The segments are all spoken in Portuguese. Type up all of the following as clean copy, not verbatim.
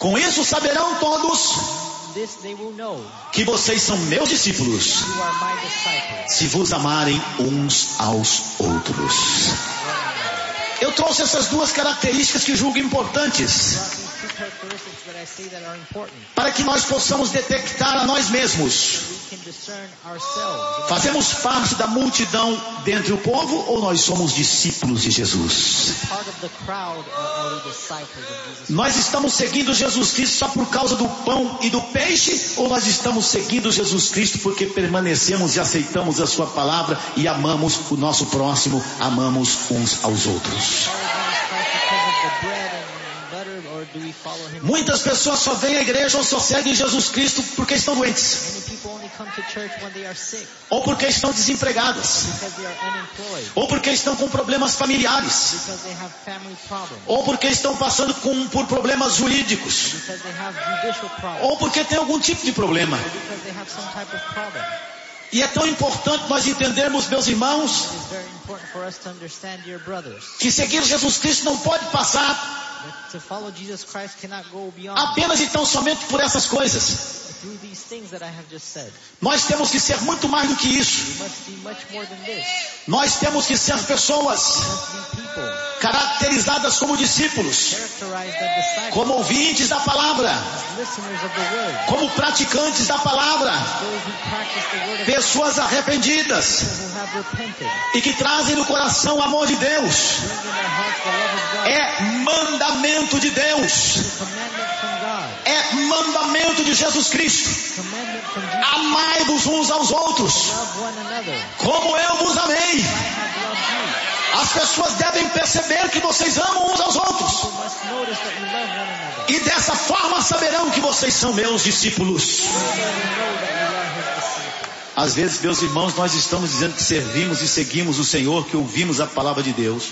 Com isso saberão todos que vocês são meus discípulos, se vos amarem uns aos outros. Eu trouxe essas duas características que julgo importantes, para que nós possamos detectar a nós mesmos. Fazemos parte da multidão dentre o povo, ou nós somos discípulos de Jesus? Nós estamos seguindo Jesus Cristo só por causa do pão e do peixe, ou nós estamos seguindo Jesus Cristo porque permanecemos e aceitamos a sua palavra e amamos o nosso próximo, amamos uns aos outros? Muitas pessoas só vêm à igreja ou só seguem Jesus Cristo porque estão doentes, ou porque estão desempregadas, ou porque estão com problemas familiares, ou porque estão passando por problemas jurídicos, ou porque tem algum tipo de problema. E é tão importante nós entendermos, meus irmãos, que seguir Jesus Cristo não pode passar apenas e tão somente por essas coisas. Nós temos que ser muito mais do que isso. Nós temos que ser pessoas caracterizadas como discípulos, como ouvintes da palavra, como praticantes da palavra, pessoas arrependidas e que trazem no coração o amor de Deus. É mandamento de Deus, é mandamento de Jesus Cristo. Amai-vos uns aos outros como eu vos amei. As pessoas devem perceber que vocês amam uns aos outros, e dessa forma saberão que vocês são meus discípulos. Às vezes, meus irmãos, nós estamos dizendo que servimos e seguimos o Senhor, que ouvimos a palavra de Deus,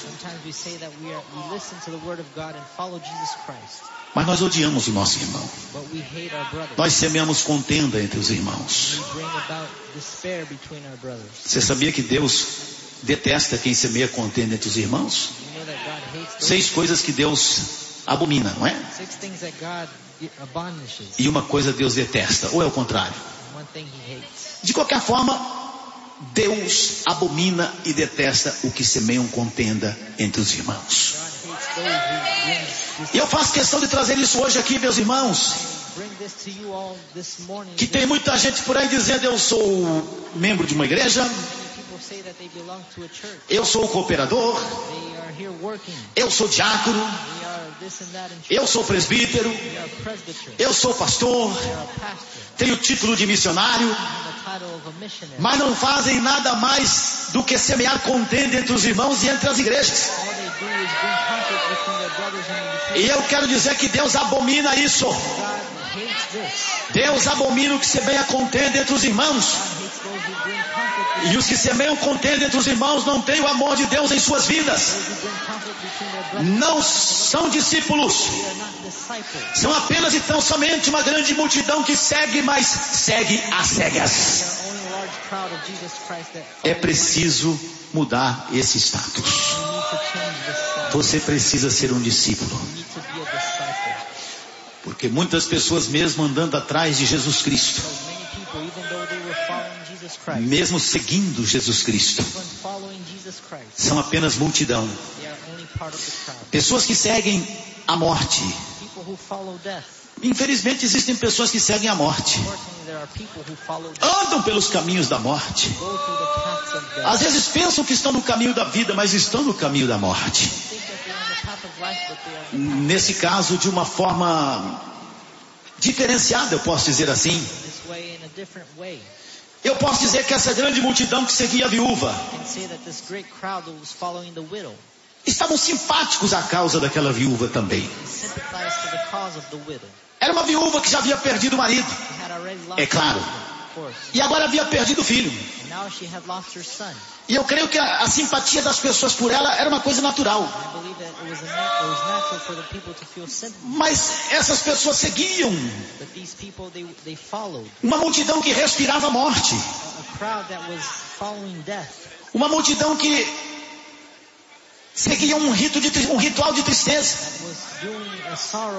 mas nós odiamos o nosso irmão. Nós semeamos contenda entre os irmãos. Você sabia que Deus detesta quem semeia contenda entre os irmãos? 6 coisas que Deus abomina, não é? E uma coisa Deus detesta, ou é o contrário? De qualquer forma, Deus abomina e detesta o que semeiam contenda entre os irmãos. E eu faço questão de trazer isso hoje aqui, meus irmãos, que tem muita gente por aí dizendo: eu sou membro de uma igreja, eu sou cooperador, eu sou diácono, eu sou presbítero, eu sou pastor, tenho título de missionário, mas não fazem nada mais do que semear contenda entre os irmãos e entre as igrejas. E eu quero dizer que Deus abomina isso. Deus abomina o que semeia contenda entre os irmãos. E os que semeiam contenda entre os irmãos não têm o amor de Deus em suas vidas. Não são discípulos. São apenas e tão somente uma grande multidão que segue, mas segue às cegas. É preciso mudar esse status. Você precisa ser um discípulo. Porque muitas pessoas, mesmo andando atrás de Jesus Cristo, mesmo seguindo Jesus Cristo, são apenas multidão. Pessoas que seguem a morte. Infelizmente existem pessoas que seguem a morte, andam pelos caminhos da morte. Às vezes pensam que estão no caminho da vida, mas estão no caminho da morte. Nesse caso, de uma forma diferenciada, eu posso dizer assim. Eu posso dizer que essa grande multidão que seguia a viúva estavam simpáticos à causa daquela viúva também. Era uma viúva que já havia perdido o marido, é claro, e agora havia perdido o filho. E eu creio que a simpatia das pessoas por ela era uma coisa natural. Mas essas pessoas seguiam uma multidão que respirava morte, uma multidão que seguia um ritual de tristeza.